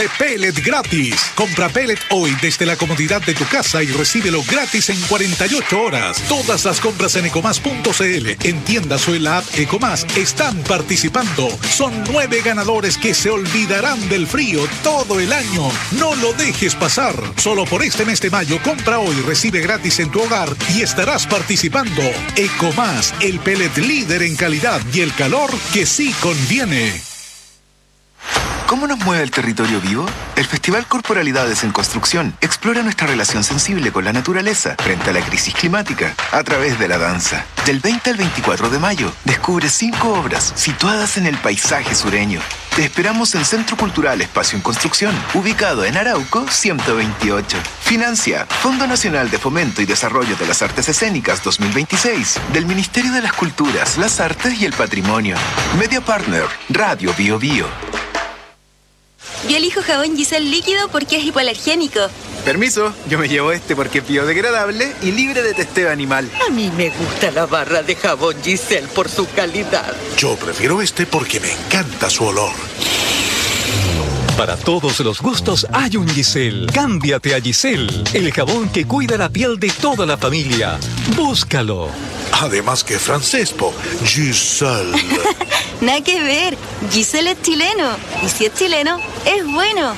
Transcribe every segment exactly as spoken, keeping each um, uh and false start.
Pellet gratis. Compra pellet hoy desde la comodidad de tu casa y recíbelo gratis en cuarenta y ocho horas. Todas las compras en ecomas punto cl, en tiendas o en la app Ecomas están participando. Son nueve ganadores que se olvidarán del frío todo el año. No lo dejes pasar. Solo por este mes de mayo, compra hoy, recibe gratis en tu hogar y estarás participando. Ecomas, el pellet líder en calidad y el calor que sí conviene. ¿Cómo nos mueve el territorio vivo? El Festival Corporalidades en Construcción explora nuestra relación sensible con la naturaleza frente a la crisis climática a través de la danza. Del veinte al veinticuatro de mayo, descubre cinco obras situadas en el paisaje sureño. Te esperamos en Centro Cultural Espacio en Construcción, ubicado en Arauco ciento veintiocho. Financia Fondo Nacional de Fomento y Desarrollo de las Artes Escénicas dos mil veintiséis del Ministerio de las Culturas, las Artes y el Patrimonio. Media Partner, Radio Bio Bio. Yo elijo jabón Giselle líquido porque es hipoalergénico. Permiso, yo me llevo este porque es biodegradable y libre de testeo animal. A mí me gusta la barra de jabón Giselle por su calidad. Yo prefiero este porque me encanta su olor. Para todos los gustos hay un Giselle. Cámbiate a Giselle, el jabón que cuida la piel de toda la familia. Búscalo. Además que francés, po. Giselle. Nada que ver. Giselle es chileno. Y si es chileno, es bueno.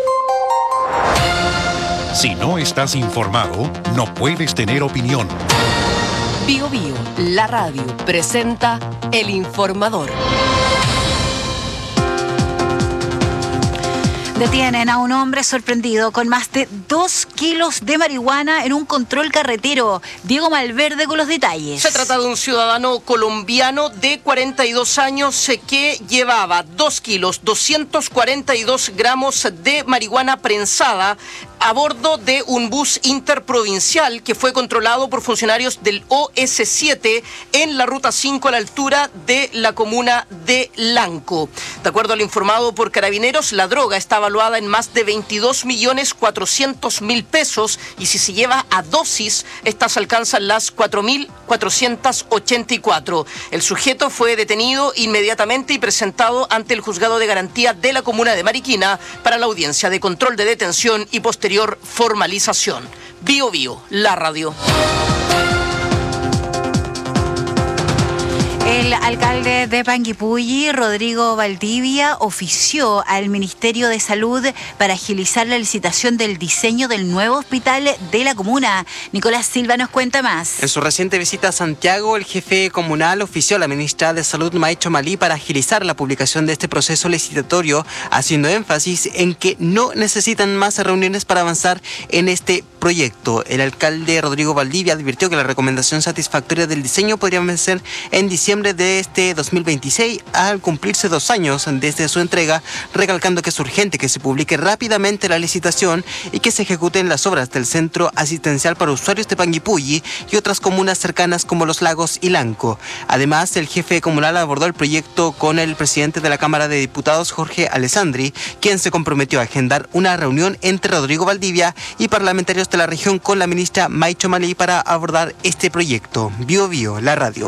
Si no estás informado, no puedes tener opinión. Bio Bio, la radio, presenta El Informador. Detienen a un hombre sorprendido con más de dos kilos de marihuana en un control carretero. Diego Malverde con los detalles. Se trata de un ciudadano colombiano de cuarenta y dos años que llevaba dos kilos, doscientos cuarenta y dos gramos de marihuana prensada a bordo de un bus interprovincial que fue controlado por funcionarios del O S siete en la ruta cinco a la altura de la comuna de Lanco. De acuerdo al informado por Carabineros, la droga estaba evaluada en más de veintidós millones cuatrocientos mil pesos y si se lleva a dosis, estas alcanzan las cuatro mil cuatrocientos ochenta y cuatro. El sujeto fue detenido inmediatamente y presentado ante el juzgado de garantía de la comuna de Mariquina para la audiencia de control de detención y posterior formalización. Bio Bio, la radio. El alcalde de Panguipulli, Rodrigo Valdivia, ofició al Ministerio de Salud para agilizar la licitación del diseño del nuevo hospital de la comuna. Nicolás Silva nos cuenta más. En su reciente visita a Santiago, el jefe comunal ofició a la ministra de Salud, Maicho Malí, para agilizar la publicación de este proceso licitatorio, haciendo énfasis en que no necesitan más reuniones para avanzar en este proyecto. El alcalde Rodrigo Valdivia advirtió que la recomendación satisfactoria del diseño podría vencer en diciembre de este dos mil veintiséis al cumplirse dos años desde su entrega, recalcando que es urgente que se publique rápidamente la licitación y que se ejecuten las obras del centro asistencial para usuarios de Panguipulli y otras comunas cercanas como Los Lagos y Lanco. Además, el jefe comunal abordó el proyecto con el presidente de la Cámara de Diputados, Jorge Alessandri, quien se comprometió a agendar una reunión entre Rodrigo Valdivia y parlamentarios de la región con la ministra Maicho Malí para abordar este proyecto. Bio Bio, la radio.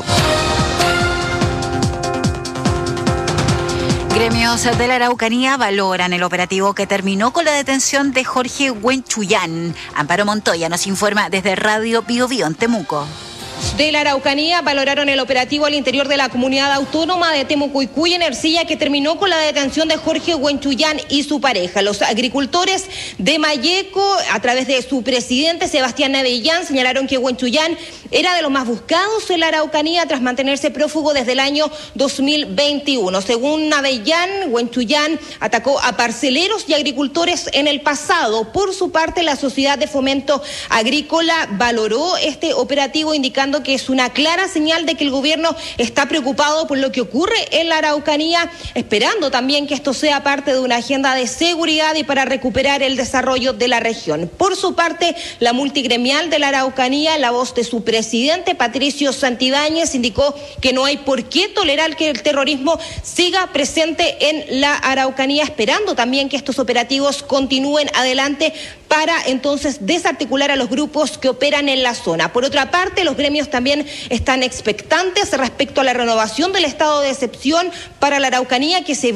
Gremios de la Araucanía valoran el operativo que terminó con la detención de Jorge Huenchuyán. Amparo Montoya nos informa desde Radio Bio Bio en Temuco. De la Araucanía valoraron el operativo al interior de la comunidad autónoma de Temucuicúa en Ercilla, que terminó con la detención de Jorge Huenchuyán y su pareja. Los agricultores de Mayeco, a través de su presidente Sebastián Avellán, señalaron que Huenchuyán era de los más buscados en la Araucanía tras mantenerse prófugo desde el año dos mil veintiuno. Según Avellán, Huenchuyán atacó a parceleros y agricultores en el pasado. Por su parte, la Sociedad de Fomento Agrícola valoró este operativo, indicando que es una clara señal de que el gobierno está preocupado por lo que ocurre en la Araucanía, esperando también que esto sea parte de una agenda de seguridad y para recuperar el desarrollo de la región. Por su parte, la multigremial de la Araucanía, en la voz de su presidente, Patricio Santibáñez, indicó que no hay por qué tolerar que el terrorismo siga presente en la Araucanía, esperando también que estos operativos continúen adelante para entonces desarticular a los grupos que operan en la zona. Por otra parte, los gremios también están expectantes respecto a la renovación del estado de excepción para la Araucanía, que se